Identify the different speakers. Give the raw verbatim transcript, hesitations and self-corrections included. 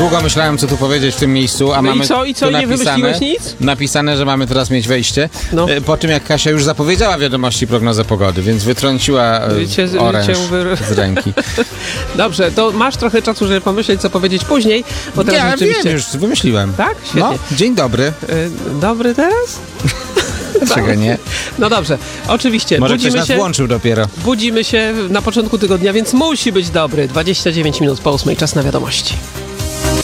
Speaker 1: Długo myślałem, co tu powiedzieć w tym miejscu, a
Speaker 2: No
Speaker 1: mamy
Speaker 2: i co, i co,
Speaker 1: tu
Speaker 2: nie
Speaker 1: napisane,
Speaker 2: wymyśliłeś nic?
Speaker 1: napisane, że mamy teraz mieć wejście.
Speaker 2: No.
Speaker 1: E, Po czym jak Kasia już zapowiedziała wiadomości prognozę pogody, więc wytrąciła e,
Speaker 2: Cię- cię
Speaker 1: oręż
Speaker 2: wy-
Speaker 1: z ręki.
Speaker 2: Dobrze, to masz trochę czasu, żeby pomyśleć, co powiedzieć później, bo teraz
Speaker 1: Ja
Speaker 2: rzeczywiście...
Speaker 1: wiem, już wymyśliłem.
Speaker 2: Tak? Świetnie.
Speaker 1: No, dzień dobry.
Speaker 2: Y, Dobry teraz?
Speaker 1: Czego nie?
Speaker 2: No dobrze, oczywiście,
Speaker 1: Może ktoś
Speaker 2: budzimy
Speaker 1: nas
Speaker 2: się,
Speaker 1: włączył dopiero.
Speaker 2: budzimy się na początku tygodnia, więc musi być dobry. dwadzieścia dziewięć minut po ósmej, czas na wiadomości.